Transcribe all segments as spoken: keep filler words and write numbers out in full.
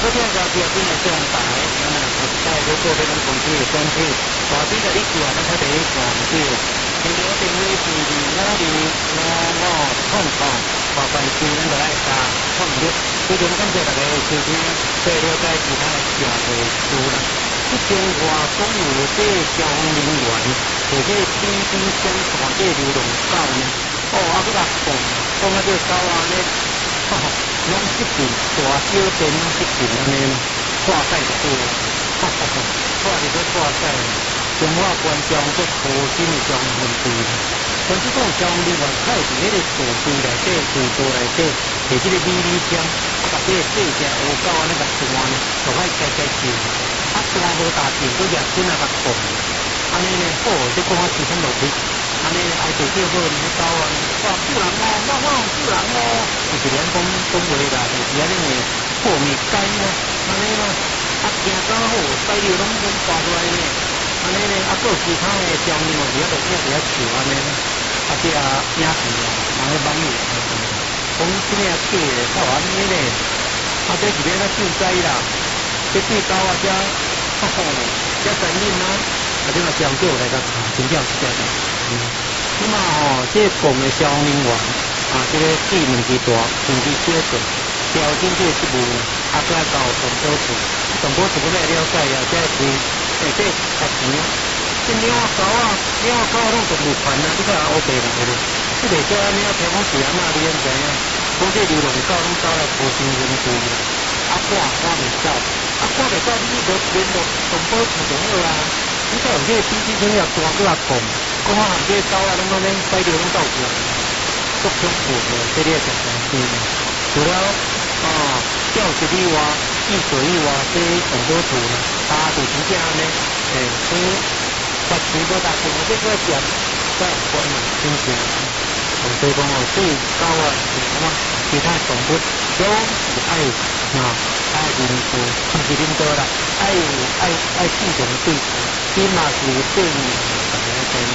听交接边的中台，咱们在如果这种公司的选举，大致的你做啊，咱睇第一看就，现在定位是二五零五五空空，八八九咱就来加创立。非常感谢大家的收听，再了解其他的社会事啦。即中华公有这消防人员，或者天天相传这流浪狗呢，哦，啊，佮甲讲，讲啊这狗啊咧，吼，拢一群大小便拢一群安尼，挂赛多，哈哈哈，挂伫咧挂赛，中华关将这核心的消防队。但是讲消防人员，他是迄个部队内底、队部内底，摕即个米米枪，啊，把这个细只乌狗安尼甲断，就歹加加救。啊，断无大救，佮掠紧啊甲放，安尼呢，好，这讲啊起身落去，安尼后头叫好，你狗啊，哇，救人哦，哇哇救人哦，就是咱讲讲话啦，就是安尼个破灭感哦，安尼咯，啊，惊狗好，材料拢拢抓出来呢。安尼呢，啊，还有其他的消防员，伫遐落去伫遐笑安尼，啊，这啊影片啊，人咧网络，讲即个假的，靠安尼呢，啊，这是免啊救灾啦，这对狗啊，遮，吼吼，遮残忍啊，啊，这个消防队来甲查，真正是这样。嗯，那么吼，这讲的消防人员啊，这个纪念之大，年纪小小，调整这个职务，啊，再到总保处，总保处要来了解啊，这是。诶，这较钱，这鸟仔狗啊，鸟仔狗拢动物权啊，你看黑白来咧，这个叫安尼啊，听讲是安那，你敢知影？讲这流浪狗拢走来捕生人猪啦，啊赶赶袂走，啊赶袂走，你无联络动保处就好啦。你看有这个飞机场也大过来讲，讲啊，这狗啊拢安尼摆着拢到处来，足恐怖的，这个是常见的。除了啊，钓鱼以外，戏水以外，这动保处呢？啊，就是这样呢，诶，所以把钱无大钱，这个钱再关嘛，真正。所以讲哦，对狗啊，是什么？其他动物都是爱啊，爱认识，甚至领导啦，爱爱爱注重对待，起码是对你大家在呢。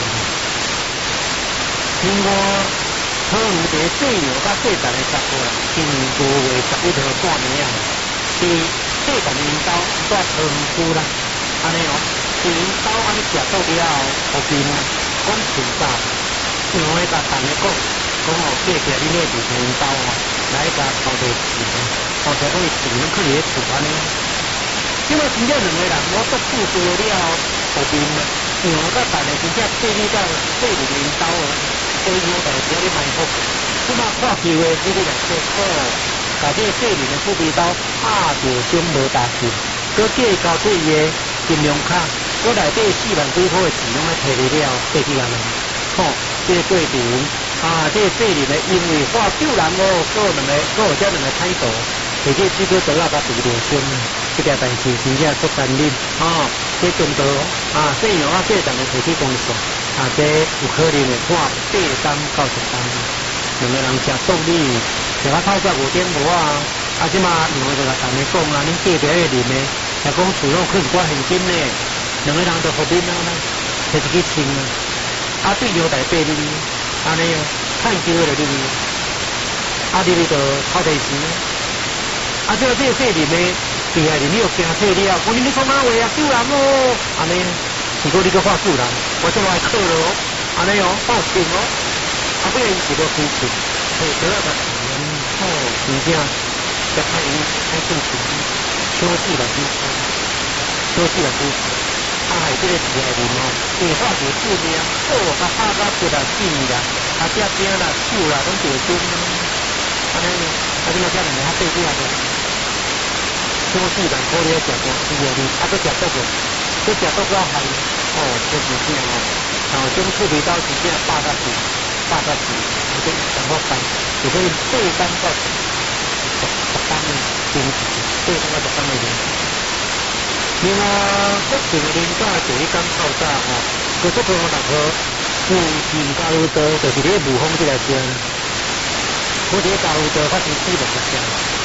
听我讨论这细牛甲细蛋的结果啦，今年五月十一号半暝啊，是。细蛋领导带糖菇啦，安尼哦，是领导安尼食到了后边啊，讲全炸，因为甲蛋咧讲，讲哦，这个你那是领导哦，来甲头地饲，头地可以饲，你可以咧厝安尼。因为真正两个人，我都顾到了后边啊，因为甲蛋咧真正对你到对你领导哦，所以我就只咧埋伏，即马看机会，你哋来说哦。把这个细鳞的腹皮刀拍着伤无大钱，佮计较对伊的金融卡，佮内底四万几块的钱拢爱摕去了，过去安尼。吼，这个过程啊，这个细鳞的因为话救人哦，佮两个，佮有这两个态度，而且这个都要甲除掉先，这件代志真正足残忍啊！这中途啊，细羊啊，这等个提起公司啊，这有可能会判八单到十单，两个人吃独立。食啊透早五点五啊，啊即马两个就甲同你讲啊，恁隔壁个人呢，也讲厝拢可能挂现金呢，两个人就互恁啊，摕一支清啊，啊对牛大八哩，安尼啊，趁少就哩，啊哩哩就偷提钱，啊即个这个细人呢，被害人你又惊退了，讲恁你讲哪话啊，救人哦，安尼，如果你个话救人，我就来扣了哦，安尼哦，报警哦，啊不然伊就要亏钱，所以得了个。哦，真正在看伊看正经，小事来支持，小事来支持。啊，还这个是害人哦，电话就出名，哦，甲拍到出来死啦，啊，这边啦、手啦，拢着准。安尼，啊，即马这两个较对起来着，小事来可以食过，是个哩，啊，搁食毒个，搁食毒了害，哦，真是正哦。然后种厝皮刀真正八甲钱，八甲钱，我都上好干。就可以对单到十十单的经济，对单到十单的经济。另外，国情的领导第一天到早吼，佢做朋友六号，附近加油站就是咧雾峰这条线，我伫咧加油站发生四六十件。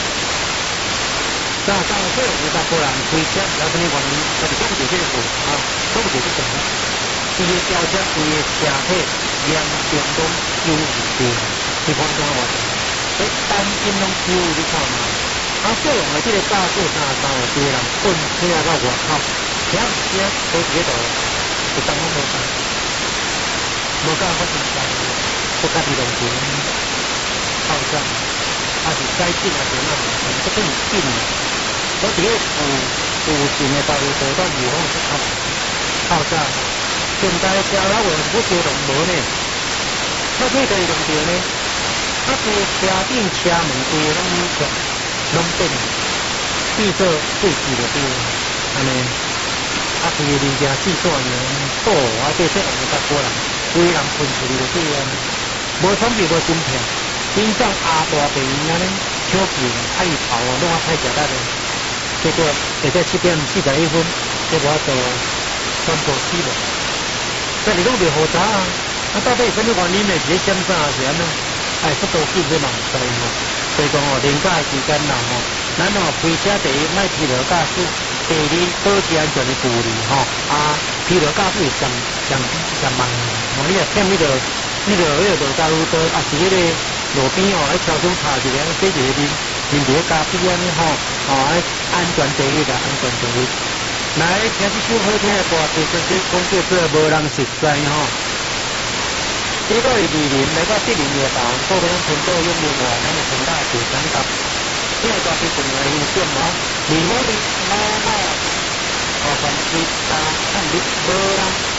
早上这有十个人开车，有什么原因？就是讲这个事啊，讲这个事。伊个轿车伊个车体严重拢有问题。你看怎话？诶，单斤拢丢，你看嘛？啊， 啊，使用的这个加速三三有几个人滚车到外口，听唔听都伫度，就当我无干，无干发生啥，我家己农田泡上，还是该进的时候，这更紧了。我伫个附附近的道路道到预防去泡泡上，现在车老话不相同无呢，那这个农田呢，啊，规车顶车门规个拢全拢变变做废弃的地，安尼。啊，规个物件四线呢，倒啊，这些红十个人，规人喷出去就对啊，无产品无芯片，真正阿大病院安尼，抢救爱跑啊，拢啊歹食力的。结果下晝七点四十一分，结果就全部死了。这里拢袂复杂啊，啊，到底什么原因呢？是咧闪啥是安怎？哎，速度计这嘛唔知吼。所以讲哦，年假的期间啦吼，咱哦开车第一莫疲劳驾驶，第二保持安全的距离吼，啊疲劳驾驶上上上慢，哦你若欠迄个迄个迄个路道路多，啊是迄个路边哦，迄超商拍一个，洗一个面面伫咧咖啡安尼吼，哦安全第一啦，安全第一。来听这首好听的歌，其实这讲这这无人实在吼。呢個係二年，你個啲年嘅大，多啲人多用嘅話，咁就更加係緊急。因為個啲仲係要先講，如果你冇冇，我甚至啊，看你冇啦。